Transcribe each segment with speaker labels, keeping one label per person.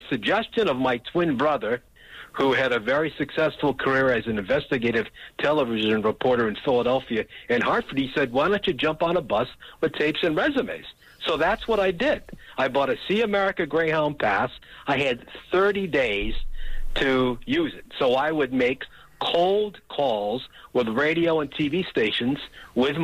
Speaker 1: suggestion of my twin brother, who had a very successful career as an investigative television reporter in Philadelphia and Hartford. He said, why don't you jump on a bus with tapes and resumes? So that's what I did. I bought a See America Greyhound pass. I had 30 days to use it. So I would make cold calls with radio and TV stations with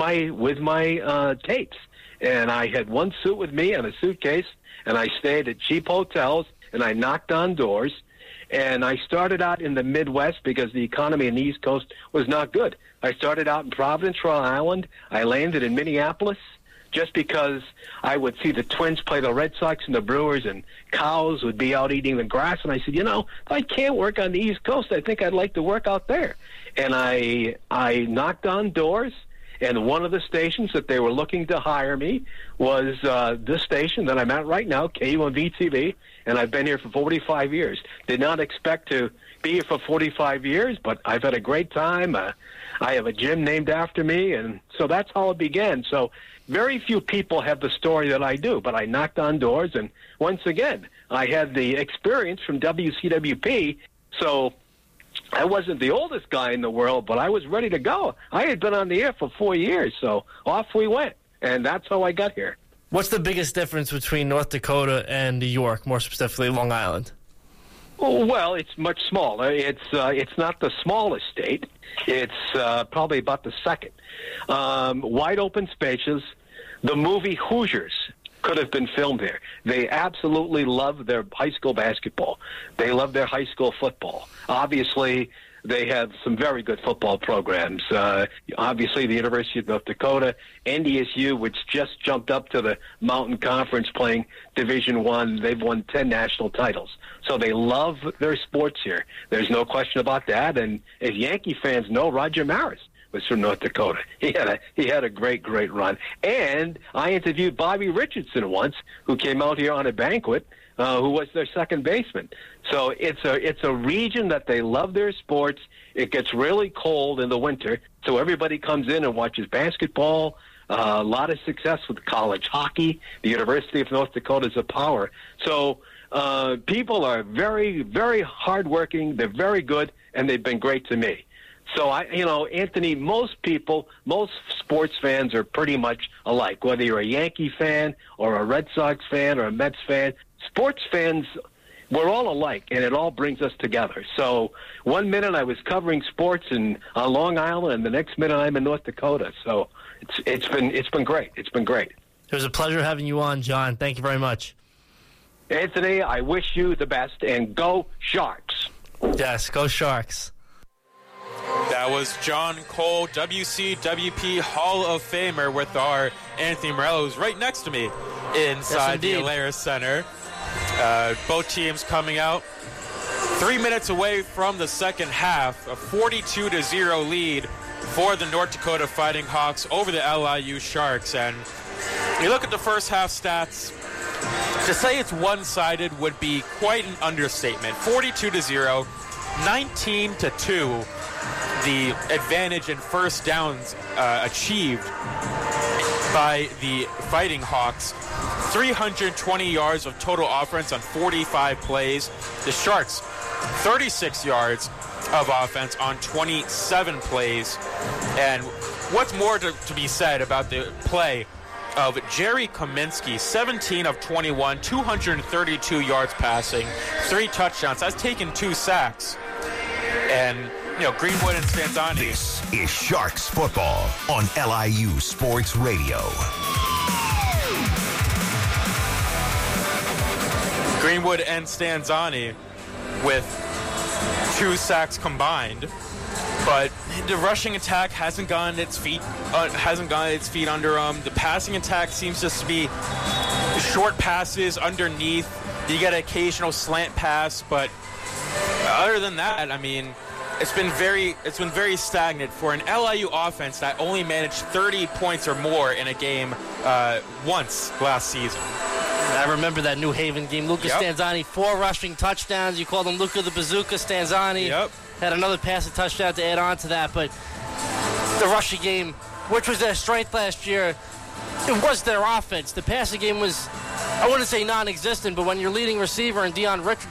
Speaker 1: my tapes. And I had one suit with me and a suitcase, and I stayed at cheap hotels, and I knocked on doors. And I started out in the Midwest because the economy in the East Coast was not good. I started out in Providence, Rhode Island. I landed in Minneapolis just because I would see the Twins play the Red Sox and the Brewers, and cows would be out eating the grass. And I said, if I can't work on the East Coast, I think I'd like to work out there. And I knocked on doors, and one of the stations that they were looking to hire me was this station that I'm at right now, KUMV-TV, and I've been here for 45 years. Did not expect to be here for 45 years, but I've had a great time. I have a gym named after me, and so that's how it began. So very few people have the story that I do, but I knocked on doors, and once again, I had the experience from WCWP, so I wasn't the oldest guy in the world, but I was ready to go. I had been on the air for 4 years, so off we went, and that's how I got here.
Speaker 2: What's the biggest difference between North Dakota and New York, more specifically Long Island?
Speaker 1: Well, it's much smaller. It's not the smallest state. It's probably about the second. Wide open spaces. The movie Hoosiers could have been filmed here. They absolutely love their high school basketball. They love their high school football. Obviously, they have some very good football programs. Obviously, the University of North Dakota, NDSU, which just jumped up to the Mountain Conference playing Division I. They've won 10 national titles. So they love their sports here. There's no question about that. And as Yankee fans know, Roger Maris was from North Dakota. He had a great run. And I interviewed Bobby Richardson once, who came out here on a banquet, who was their second baseman. So it's a region that they love their sports. It gets really cold in the winter, so everybody comes in and watches basketball. A lot of success with college hockey. The University of North Dakota is a power. So people are very, very hardworking. They're very good, and they've been great to me. So, Anthony, most sports fans are pretty much alike, whether you're a Yankee fan or a Red Sox fan or a Mets fan. Sports fans, we're all alike, and it all brings us together. So one minute I was covering sports on Long Island, and the next minute I'm in North Dakota. So it's been great. It's been great.
Speaker 2: It was a pleasure having you on, John. Thank you very much.
Speaker 1: Anthony, I wish you the best, and go Sharks.
Speaker 2: Yes, go Sharks.
Speaker 3: That was John Cole, WCWP Hall of Famer, with our Anthony Morello, who's right next to me inside the Alaris Center. Both teams coming out 3 minutes away from the second half, a 42-0 lead for the North Dakota Fighting Hawks over the LIU Sharks. And you look at the first half stats, to say it's one-sided would be quite an understatement. 42-0, 19-2. The advantage in first downs achieved by the Fighting Hawks. 320 yards of total offense on 45 plays. The Sharks, 36 yards of offense on 27 plays. And what's more to be said about the play of Jerry Kaminsky, 17 of 21, 232 yards passing, 3 touchdowns. That's taken 2 sacks. And Greenwood and Stanzani.
Speaker 4: This is Sharks football on LIU Sports Radio.
Speaker 3: Greenwood and Stanzani with 2 sacks combined, but the rushing attack hasn't gotten its feet under them. The passing attack seems just to be short passes underneath. You get an occasional slant pass, but other than that, it's been very stagnant for an LIU offense that only managed 30 points or more in a game once last season.
Speaker 2: I remember that New Haven game. Lucas Stanzani, 4 rushing touchdowns. You called him Luca the Bazooka. Stanzani had another passing touchdown to add on to that. But the rushing game, which was their strength last year, it was their offense. The passing game was, I wouldn't say non-existent, but when your leading receiver and Deion Richardson